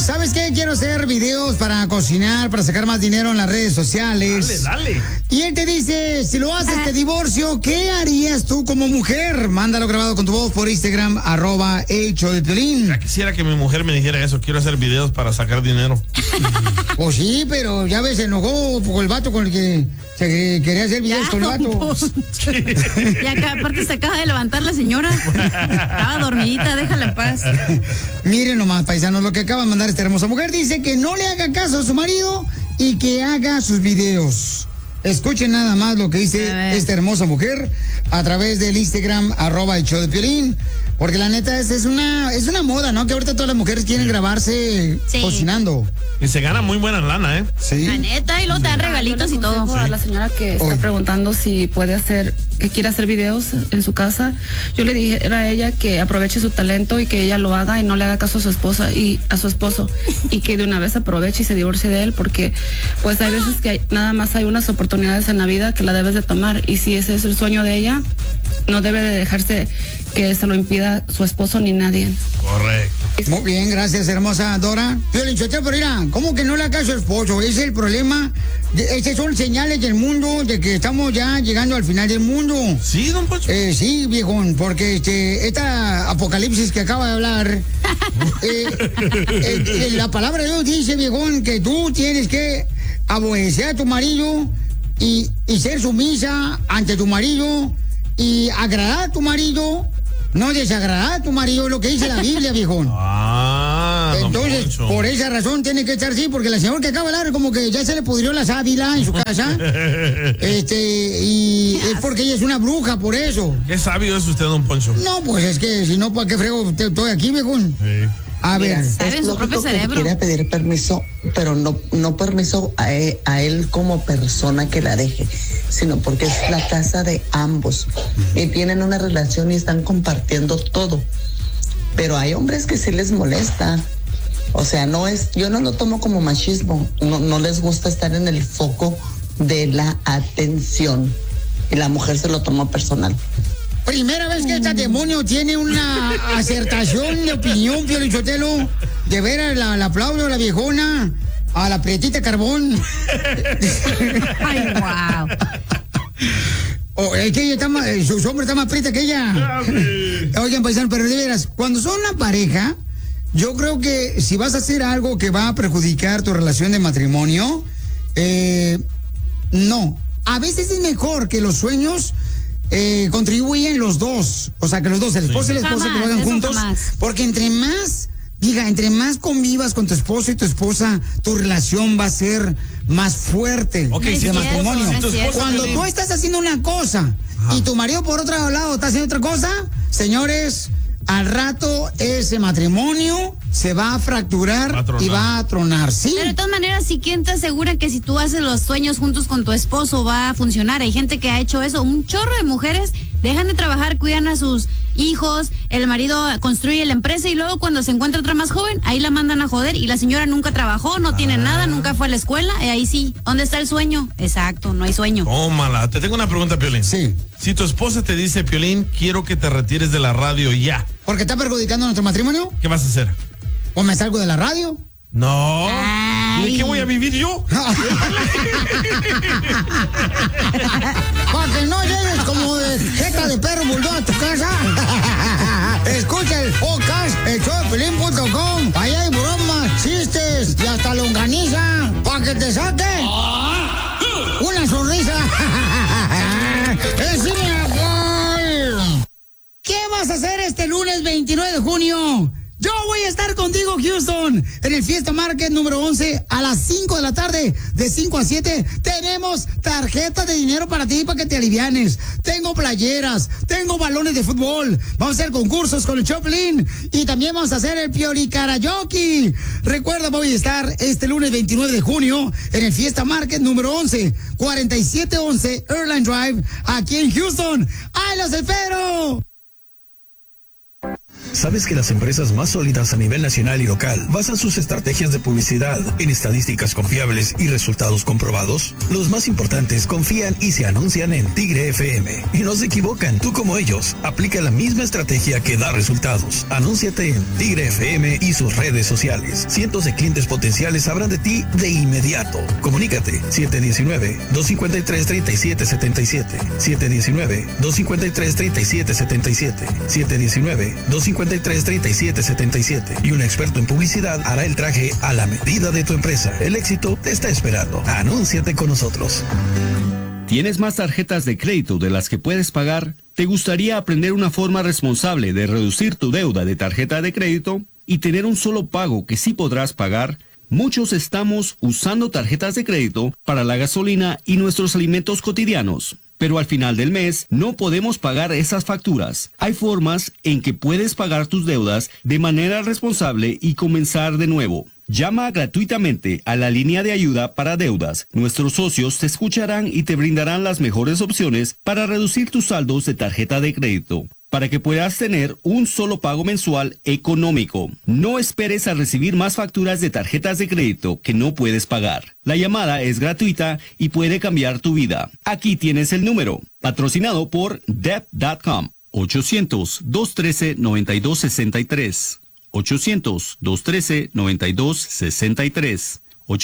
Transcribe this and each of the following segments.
¿sabes qué? Quiero hacer videos para cocinar, para sacar más dinero en las redes sociales. Dale. Y él te dice, si lo haces, te divorcio, ¿qué harías tú como mujer? Mándalo grabado con tu voz por Instagram, @El Show de Piolín. Ya quisiera que mi mujer me dijera eso, quiero hacer videos para sacar dinero. Pues sí, pero ya ves, se enojó por el vato con el que se quería hacer videos con el vato. Y acá, aparte, se acaba de levantar la señora. Estaba dormidita, déjala en paz. Miren nomás, paisanos, lo que acaba de mandar esta hermosa mujer. Dice que no le haga caso a su marido y que haga sus videos. Escuchen nada más lo que dice esta hermosa mujer a través del Instagram, @El Show de Piolín. Porque la neta es una moda, ¿no? Que ahorita todas las mujeres quieren grabarse cocinando. Y se gana muy buena lana, ¿eh? Sí. La neta, y luego te dan regalitos y todo. A la señora que está preguntando si puede que quiere hacer videos en su casa, yo le dije a ella que aproveche su talento y que ella lo haga y no le haga caso a su esposa y a su esposo y que de una vez aproveche y se divorcie de él, porque pues hay veces que nada más hay unas oportunidades en la vida que la debes de tomar, y si ese es el sueño de ella, no debe de dejarse que se lo impida su esposo ni nadie. Correcto. Muy bien, gracias, hermosa Dora. Piolín Sotelo, pero mira, ¿cómo que no le haga caso a su esposo? Ese es el problema. Esas son señales del mundo de que estamos ya llegando al final del mundo. Sí, don Poncho. Sí, viejón, porque esta apocalipsis que acaba de hablar, la palabra de Dios dice, viejón, que tú tienes que obedecer a tu marido y ser sumisa ante tu marido y agradar a tu marido, no desagradar a tu marido, lo que dice la Biblia, viejón. Entonces, por esa razón tiene que estar así, porque la señora que acaba de hablar como que ya se le pudrió la sábila en su casa. Y es porque ella es una bruja, por eso. Qué sabio es usted, don Poncho. No, pues es que si no, ¿para qué frego estoy aquí, viejón? Sí. A ver, sabe su propio cerebro. Quiere pedir permiso, pero no permiso a él como persona que la deje, sino porque es la casa de ambos y tienen una relación y están compartiendo todo. Pero hay hombres que sí les molesta. O sea, yo no lo tomo como machismo, no les gusta estar en el foco de la atención y la mujer se lo toma personal. Primera vez que este demonio tiene una acertación de opinión, Piolín Sotelo. De veras, la aplaudo a la viejona, a la prietita carbón. Ay, wow. Es que ella su sombra está más prieta que ella. Oigan, paisanos, pero de veras, cuando son una pareja, yo creo que si vas a hacer algo que va a perjudicar tu relación de matrimonio, no. A veces es mejor que los sueños contribuyen los dos. O sea, que los dos, el esposo y la esposa, que lo hagan juntos. Porque entre más convivas con tu esposo y tu esposa, tu relación va a ser más fuerte de matrimonio. Cuando tú estás haciendo una cosa y tu marido por otro lado está haciendo otra cosa, señores, al rato ese matrimonio se va a fracturar y va a tronar, ¿sí? Pero de todas maneras, ¿sí quién te asegura que si tú haces los sueños juntos con tu esposo va a funcionar? Hay gente que ha hecho eso. Un chorro de mujeres dejan de trabajar, cuidan a sus hijos, el marido construye la empresa y luego cuando se encuentra otra más joven, ahí la mandan a joder y la señora nunca trabajó, no tiene nada, nunca fue a la escuela, y ahí sí, ¿dónde está el sueño? Exacto, no hay sueño. Tómala, te tengo una pregunta, Piolín. Sí. Si tu esposa te dice, Piolín, quiero que te retires de la radio ya. ¿Porque está perjudicando nuestro matrimonio? ¿Qué vas a hacer? ¿O me salgo de la radio? No. Ay. ¿De qué voy a vivir yo? Para que no llegues como de jeca de perro bulldog a tu casa. Escucha el podcast, elshowdepiolín.com. Allá hay bromas, chistes y hasta longaniza. Para que te saque una sonrisa. ¿Qué vas a hacer este lunes 29 de junio? Yo voy a estar contigo, Houston, en el Fiesta Market número 11 a las 5 de la tarde, de 5 a 7. Tenemos tarjetas de dinero para ti, para que te alivianes. Tengo playeras, tengo balones de fútbol. Vamos a hacer concursos con el Choplin y también vamos a hacer el Pioli Karaoke. Recuerda, voy a estar este lunes 29 de junio en el Fiesta Market número 11, 4711 Airline Drive, aquí en Houston. ¡Ay, los espero! ¿Sabes que las empresas más sólidas a nivel nacional y local basan sus estrategias de publicidad en estadísticas confiables y resultados comprobados? Los más importantes confían y se anuncian en Tigre FM. Y no se equivocan, tú como ellos, aplica la misma estrategia que da resultados. Anúnciate en Tigre FM y sus redes sociales. Cientos de clientes potenciales sabrán de ti de inmediato. Comunícate 719-253-3777, 719-253-3777, 719-253-3777 y un experto en publicidad hará el traje a la medida de tu empresa. El éxito te está esperando. Anúnciate con nosotros. ¿Tienes más tarjetas de crédito de las que puedes pagar? ¿Te gustaría aprender una forma responsable de reducir tu deuda de tarjeta de crédito y tener un solo pago que sí podrás pagar? Muchos estamos usando tarjetas de crédito para la gasolina y nuestros alimentos cotidianos. Pero al final del mes no podemos pagar esas facturas. Hay formas en que puedes pagar tus deudas de manera responsable y comenzar de nuevo. Llama gratuitamente a la línea de ayuda para deudas. Nuestros socios te escucharán y te brindarán las mejores opciones para reducir tus saldos de tarjeta de crédito, para que puedas tener un solo pago mensual económico. No esperes a recibir más facturas de tarjetas de crédito que no puedes pagar. La llamada es gratuita y puede cambiar tu vida. Aquí tienes el número, patrocinado por Debt.com. 800-213-9263. 800-213-9263.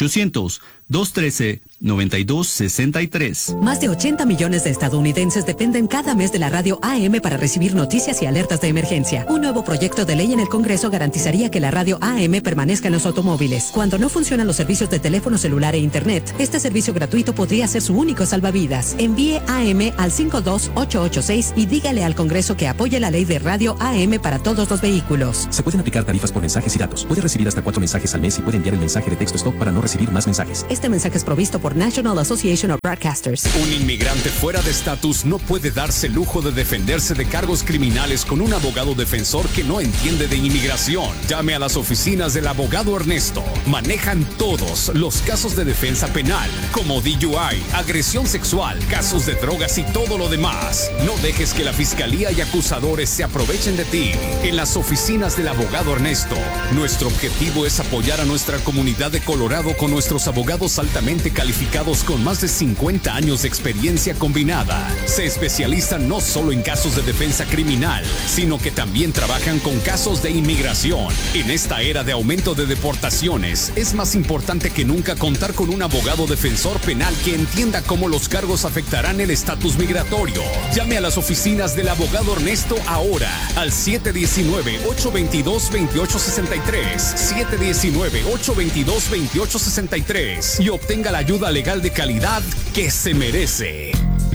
800-213-9263. Más de 80 millones de estadounidenses dependen cada mes de la radio AM para recibir noticias y alertas de emergencia. Un nuevo proyecto de ley en el Congreso garantizaría que la radio AM permanezca en los automóviles. Cuando no funcionan los servicios de teléfono celular e internet, este servicio gratuito podría ser su único salvavidas. Envíe AM al 52886 y dígale al Congreso que apoye la ley de radio AM para todos los vehículos. Se pueden aplicar tarifas por mensajes y datos. Puede recibir hasta 4 mensajes al mes y puede enviar el mensaje de texto stop para no recibir más mensajes. Este mensaje es provisto por National Association of Broadcasters. Un inmigrante fuera de estatus no puede darse el lujo de defenderse de cargos criminales con un abogado defensor que no entiende de inmigración. Llame a las oficinas del abogado Ernesto. Manejan todos los casos de defensa penal, como DUI, agresión sexual, casos de drogas y todo lo demás. No dejes que la fiscalía y acusadores se aprovechen de ti. En las oficinas del abogado Ernesto, nuestro objetivo es apoyar a nuestra comunidad de Colorado con nuestros abogados altamente calificados con más de 50 años de experiencia combinada. Se especializan no solo en casos de defensa criminal, sino que también trabajan con casos de inmigración. En esta era de aumento de deportaciones, es más importante que nunca contar con un abogado defensor penal que entienda cómo los cargos afectarán el estatus migratorio. Llame a las oficinas del abogado Ernesto ahora al 719-822-2863, 719-822-2863 y obtenga la ayuda legal de calidad que se merece.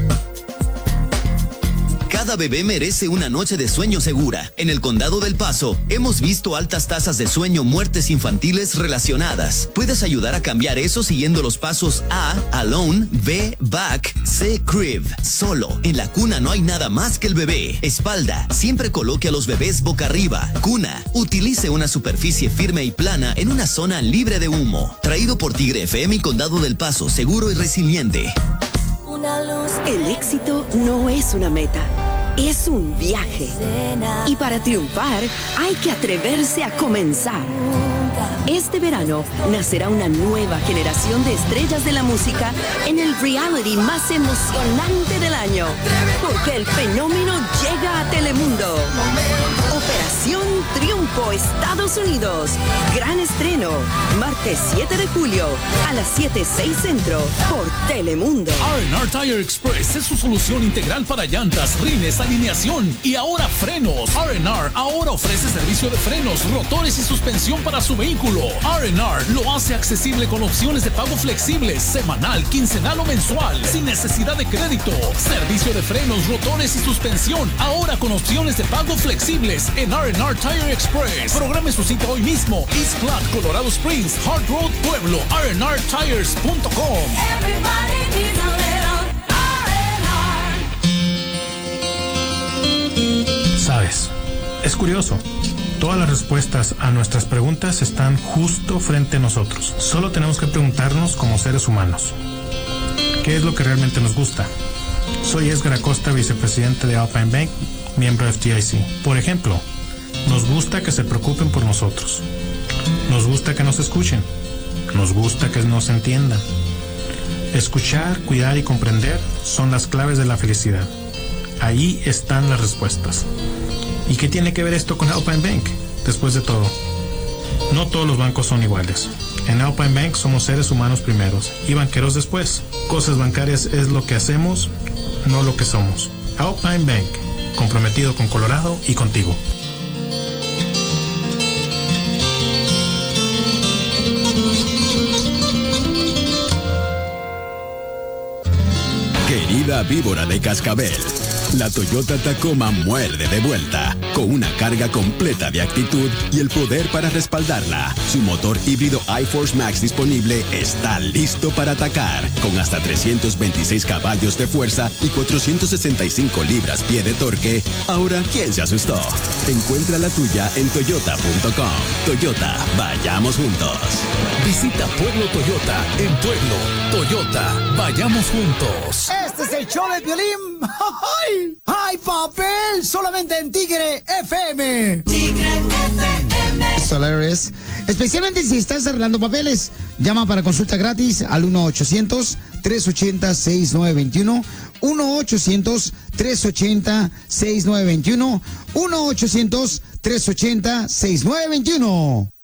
Cada bebé merece una noche de sueño segura. En el Condado del Paso, hemos visto altas tasas de sueño, muertes infantiles relacionadas. Puedes ayudar a cambiar eso siguiendo los pasos A, Alone, B, Back, C, Crib. Solo. En la cuna no hay nada más que el bebé. Espalda. Siempre coloque a los bebés boca arriba. Cuna. Utilice una superficie firme y plana en una zona libre de humo. Traído por Tigre FM y Condado del Paso, seguro y resiliente. El éxito no es una meta, es un viaje. Y para triunfar hay que atreverse a comenzar. Este verano nacerá una nueva generación de estrellas de la música en el reality más emocionante del año. Porque el fenómeno llega a Telemundo. Operación Triunfo, Estados Unidos. Gran estreno, martes 7 de julio a las 7:06 centro por Telemundo. R&R Tire Express es su solución integral para llantas, rines, alineación y ahora frenos. R&R ahora ofrece servicio de frenos, rotores y suspensión para su vehículo. R&R lo hace accesible con opciones de pago flexibles, semanal, quincenal o mensual, sin necesidad de crédito. Servicio de frenos, rotores y suspensión, ahora con opciones de pago flexibles en R&R Tire Express. Programe su cita hoy mismo. East Platte, Colorado Springs, Hard Road, Pueblo, rnrtires.com. Sabes, es curioso. Todas las respuestas a nuestras preguntas están justo frente a nosotros. Solo tenemos que preguntarnos como seres humanos. ¿Qué es lo que realmente nos gusta? Soy Edgar Acosta, vicepresidente de Alpine Bank, miembro de FDIC. Por ejemplo, Nos gusta que se preocupen por nosotros. Nos gusta que nos escuchen. Nos gusta que nos entiendan. Escuchar, cuidar y comprender son las claves de la felicidad. Ahí están las respuestas. ¿Y qué tiene que ver esto con Alpine Bank? Después de todo, no todos los bancos son iguales. En Alpine Bank somos seres humanos primeros y banqueros después. Cosas bancarias es lo que hacemos, no lo que somos. Alpine Bank, comprometido con Colorado y contigo. Querida víbora de cascabel, la Toyota Tacoma muerde de vuelta, con una carga completa de actitud y el poder para respaldarla. Su motor híbrido iForce Max disponible está listo para atacar, con hasta 326 caballos de fuerza y 465 libras-pie de torque. Ahora, ¿quién se asustó? Encuentra la tuya en toyota.com. Toyota, vayamos juntos. Visita Pueblo Toyota en Pueblo. Toyota, vayamos juntos. Este es el show de Piolín. ¡Ay! ¡Ay, papel! Solamente en Tigre FM. Tigre FM. Solaris. Especialmente si estás arreglando papeles, llama para consulta gratis al 1-800-380-6921. 1-800-380-6921. 1-800-380-6921.